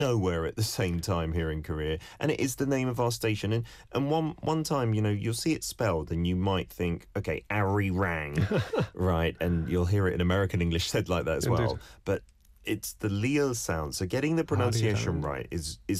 nowhere at the same time here in Korea, and it is the name of our station. And one time, you'll see it spelled, and you might think, okay, Arirang, right? And you'll hear it in American English said like that as Indeed. well. But it's the Leo sound. So getting the pronunciation Arirang. right is